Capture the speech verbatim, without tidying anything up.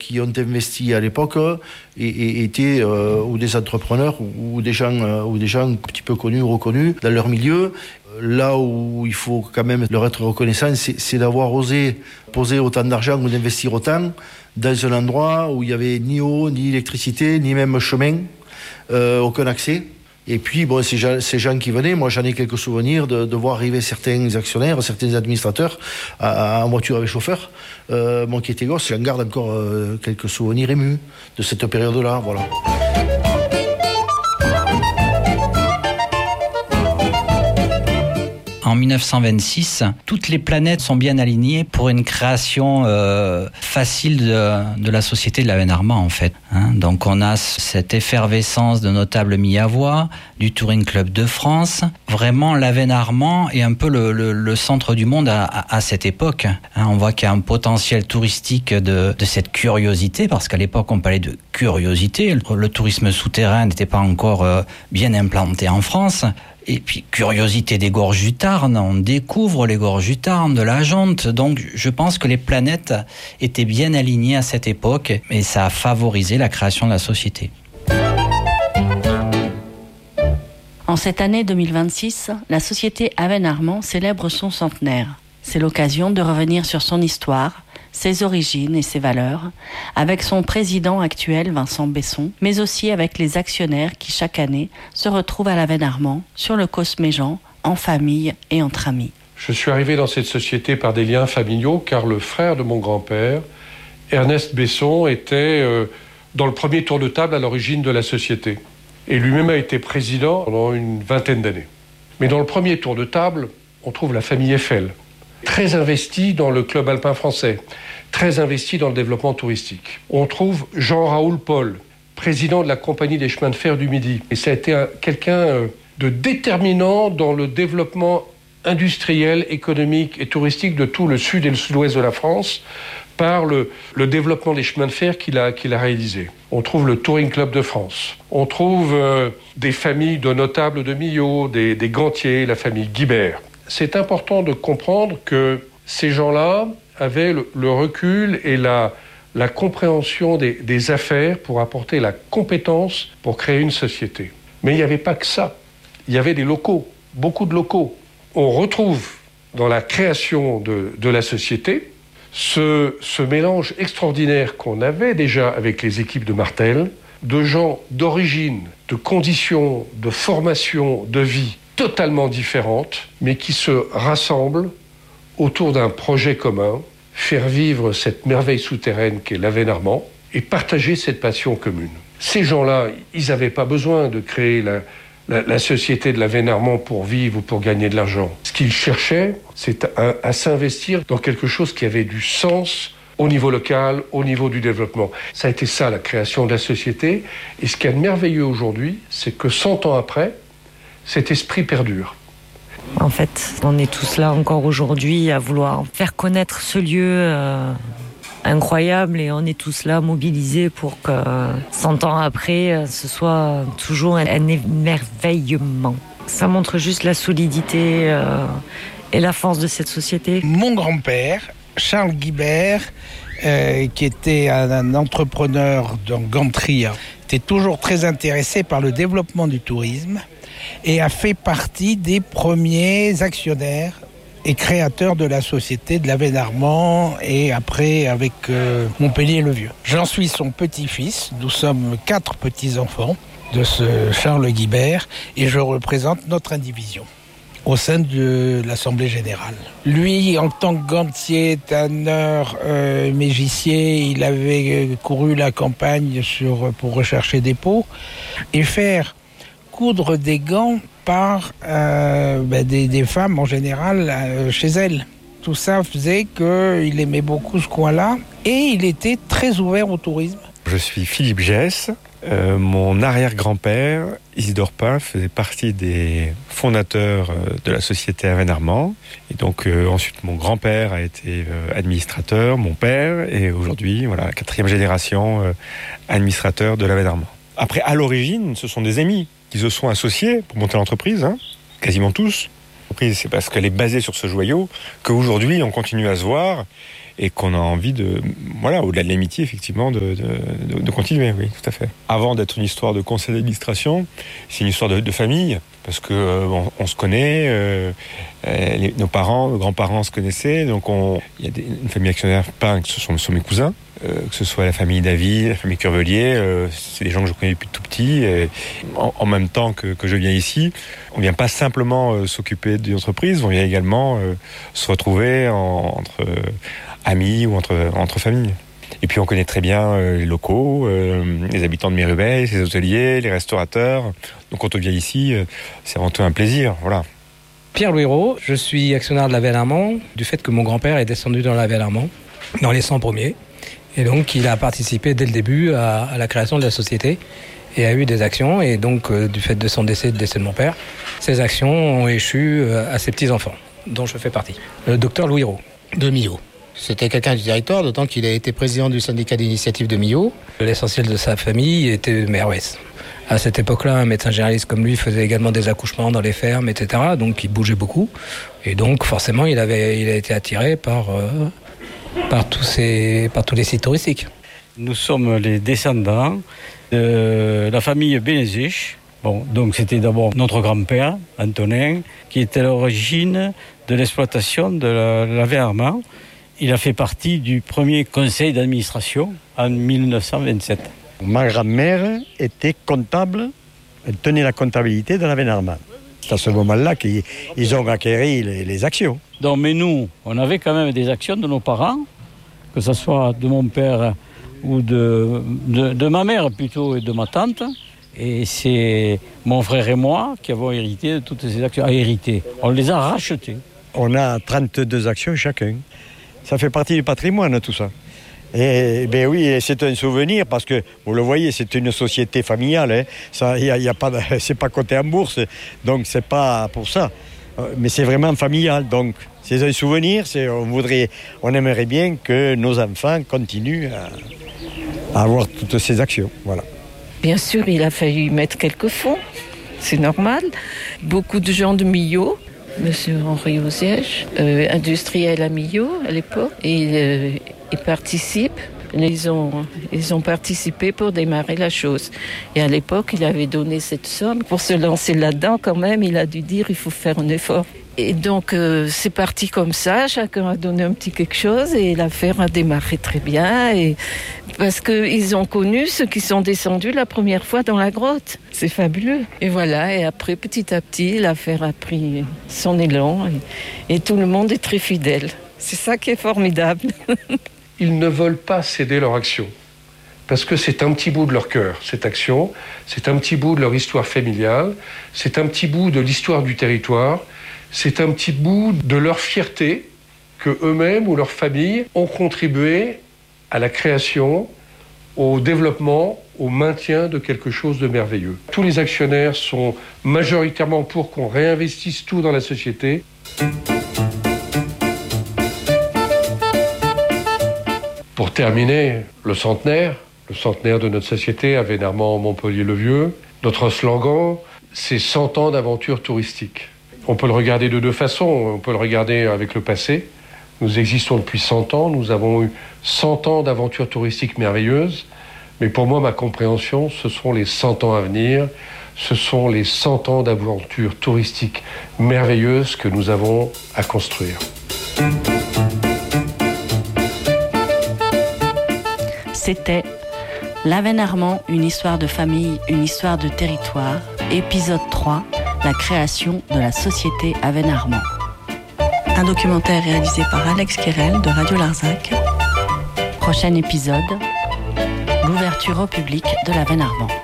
qui ont investi à l'époque et, et étaient euh, ou des entrepreneurs ou, ou des gens euh, ou des gens un petit peu connus ou reconnus dans leur milieu. Là où il faut quand même leur être reconnaissant, c'est, c'est d'avoir osé poser autant d'argent ou d'investir autant dans un endroit où il n'y avait ni eau, ni électricité, ni même chemin, euh, aucun accès. Et puis, bon, ces gens, ces gens qui venaient, moi j'en ai quelques souvenirs de, de voir arriver certains actionnaires, certains administrateurs à, à, en voiture avec chauffeur. Euh, moi qui étais gosse, j'en garde encore euh, quelques souvenirs émus de cette période-là, voilà. En dix-neuf cent vingt-six, toutes les planètes sont bien alignées pour une création euh, facile de, de la société de l'Avennes-Armand, en fait. Hein, donc on a cette effervescence de notables mis à voix, du Touring Club de France. Vraiment, l'Avennes-Armand est un peu le, le, le centre du monde à, à, à cette époque. Hein, on voit qu'il y a un potentiel touristique de, de cette curiosité, parce qu'à l'époque on parlait de curiosité. Le, le tourisme souterrain n'était pas encore euh, bien implanté en France. Et puis, curiosité des gorges du Tarn, on découvre les gorges du Tarn, de la Jonte. Donc, je pense que les planètes étaient bien alignées à cette époque et ça a favorisé la création de la société. En cette année deux mille vingt-six, la société Avennes-Armand célèbre son centenaire. C'est l'occasion de revenir sur son histoire, ses origines et ses valeurs, avec son président actuel Vincent Besson, mais aussi avec les actionnaires qui chaque année se retrouvent à l'Avennes-Armand, sur le Cosméjean, en famille et entre amis. Je suis arrivé dans cette société par des liens familiaux, car le frère de mon grand-père, Ernest Besson, était euh, dans le premier tour de table à l'origine de la société. Et lui-même a été président pendant une vingtaine d'années. Mais dans le premier tour de table, on trouve la famille Eiffel, très investi dans le club alpin français, très investi dans le développement touristique. On trouve Jean-Raoul Paul, président de la Compagnie des chemins de fer du Midi. Et ça a été un, quelqu'un de déterminant dans le développement industriel, économique et touristique de tout le sud et le sud-ouest de la France par le, le développement des chemins de fer qu'il a, qu'il a réalisé. On trouve le Touring Club de France. On trouve euh, des familles de notables de Millau, des, des Gantier, la famille Guibert. C'est important de comprendre que ces gens-là avaient le, le recul et la, la compréhension des, des affaires pour apporter la compétence pour créer une société. Mais il n'y avait pas que ça. Il y avait des locaux, beaucoup de locaux. On retrouve dans la création de, de la société ce, ce mélange extraordinaire qu'on avait déjà avec les équipes de Martel, de gens d'origine, de conditions, de formation, de vie totalement différentes, mais qui se rassemblent autour d'un projet commun, faire vivre cette merveille souterraine qu'est l'Avennes-Armand et partager cette passion commune. Ces gens-là, ils n'avaient pas besoin de créer la, la, la société de l'Avennes-Armand pour vivre ou pour gagner de l'argent. Ce qu'ils cherchaient, c'est à, à s'investir dans quelque chose qui avait du sens au niveau local, au niveau du développement. Ça a été ça, la création de la société. Et ce qui est merveilleux aujourd'hui, c'est que cent ans après, cet esprit perdure. En fait, on est tous là encore aujourd'hui à vouloir faire connaître ce lieu euh, incroyable et on est tous là mobilisés pour que cent ans après, ce soit toujours un émerveillement. Ça montre juste la solidité euh, et la force de cette société. Mon grand-père, Charles Guibert, euh, qui était un, un entrepreneur dans Gantria, était toujours très intéressé par le développement du tourisme et a fait partie des premiers actionnaires et créateurs de la société de l'Avennes-Armand et après avec euh, Montpellier-le-Vieux. J'en suis son petit-fils, nous sommes quatre petits-enfants de ce Charles Guibert et je représente notre indivision au sein de l'Assemblée Générale. Lui, en tant que gantier, tanneur, euh, mégicier, il avait couru la campagne sur, pour rechercher des peaux et faire coudre des gants par euh, ben des, des femmes en général euh, chez elles. Tout ça faisait qu'il aimait beaucoup ce coin-là et il était très ouvert au tourisme. Je suis Philippe Gess. Euh, mon arrière-grand-père, Isidore Pin, faisait partie des fondateurs euh, de la société Avennes-Armand. Et donc euh, ensuite, mon grand-père a été euh, administrateur, mon père, et aujourd'hui, voilà, quatrième génération euh, administrateur de l'Avennes-Armand. Après, à l'origine, ce sont des amis qui se sont associés pour monter l'entreprise, hein, quasiment tous. L'entreprise, c'est parce qu'elle est basée sur ce joyau qu'aujourd'hui, on continue à se voir et qu'on a envie de, voilà, au-delà de l'amitié, effectivement, de, de, de, de continuer, oui, tout à fait. Avant d'être une histoire de conseil d'administration, c'est une histoire de, de famille, parce que euh, on, on se connaît, euh, les, nos parents, nos grands-parents se connaissaient, donc il y a des, une famille actionnaire, pas que ce sont, ce sont mes cousins, euh, que ce soit la famille David, la famille Curvelier, euh, c'est des gens que je connais depuis tout petit, et en, en même temps que, que je viens ici, on vient pas simplement euh, s'occuper d'une entreprise, on vient également euh, se retrouver en, entre euh, amis ou entre, entre familles. Et puis on connaît très bien euh, les locaux, euh, les habitants de Mérubès, les hôteliers, les restaurateurs. Donc quand on vient ici, euh, c'est avant tout un plaisir, voilà. Pierre Louireau, je suis actionnaire de l'Aven Armand, du fait que mon grand-père est descendu dans l'Aven Armand, dans les cent premiers. Et donc il a participé dès le début à, à la création de la société et a eu des actions. Et donc euh, du fait de son décès, du décès de mon père, ces actions ont échu euh, à ses petits-enfants, dont je fais partie. Le docteur Louireau, de Millau. C'était quelqu'un du territoire, d'autant qu'il a été président du syndicat d'initiative de Millau. L'essentiel de sa famille était Mérubès. À cette époque-là, un médecin généraliste comme lui faisait également des accouchements dans les fermes, et cetera. Donc il bougeait beaucoup. Et donc forcément, il, avait, il a été attiré par, euh, par, tous ces, par tous les sites touristiques. Nous sommes les descendants de la famille Bénézich. Bon, donc c'était d'abord notre grand-père, Antonin, qui était à l'origine de l'exploitation de l'Aven Armand. Il a fait partie du premier conseil d'administration en mille neuf cent vingt-sept. Ma grand-mère était comptable, elle tenait la comptabilité de l'Aven Armand. C'est à ce moment-là qu'ils ils ont acquéri les, les actions. Donc, mais nous, on avait quand même des actions de nos parents, que ce soit de mon père ou de, de, de ma mère plutôt et de ma tante. Et c'est mon frère et moi qui avons hérité de toutes ces actions. Ah, hérité. On les a rachetées. On a trente-deux actions chacun. Ça fait partie du patrimoine, tout ça. Et ben oui, c'est un souvenir parce que, vous le voyez, c'est une société familiale. Hein. Ça, y a, y a pas, c'est pas coté en bourse, donc c'est pas pour ça. Mais c'est vraiment familial, donc c'est un souvenir. C'est, on voudrait, on aimerait bien que nos enfants continuent à, à avoir toutes ces actions. Voilà. Bien sûr, il a fallu mettre quelques fonds, c'est normal. Beaucoup de gens de Millau. Monsieur Henri Oziège, euh, industriel à Millau à l'époque, et euh, il participe. Ils ont, ils ont participé pour démarrer la chose. Et à l'époque, il avait donné cette somme. Pour se lancer là-dedans, quand même, il a dû dire il faut faire un effort. Et donc, euh, c'est parti comme ça. Chacun a donné un petit quelque chose et l'affaire a démarré très bien. Et parce qu'ils ont connu ceux qui sont descendus la première fois dans la grotte. C'est fabuleux. Et voilà, et après, petit à petit, l'affaire a pris son élan. Et, et tout le monde est très fidèle. C'est ça qui est formidable. Ils ne veulent pas céder leur action. Parce que c'est un petit bout de leur cœur, cette action. C'est un petit bout de leur histoire familiale. C'est un petit bout de l'histoire du territoire. C'est un petit bout de leur fierté que eux-mêmes ou leur famille ont contribué à la création, au développement, au maintien de quelque chose de merveilleux. Tous les actionnaires sont majoritairement pour qu'on réinvestisse tout dans la société. Pour terminer, le centenaire, le centenaire de notre société, Aven Armand Montpellier-le-Vieux, notre slogan, c'est cent ans d'aventure touristique. On peut le regarder de deux façons. On peut le regarder avec le passé. Nous existons depuis cent ans. Nous avons eu cent ans d'aventures touristiques merveilleuses. Mais pour moi, ma compréhension, ce sont les cent ans à venir. Ce sont les cent ans d'aventures touristiques merveilleuses que nous avons à construire. C'était l'Aven Armand, une histoire de famille, une histoire de territoire, épisode trois, la création de la société Aven Armand. Un documentaire réalisé par Alex Quérel de Radio Larzac. Prochain épisode, l'ouverture au public de l'Aven Armand.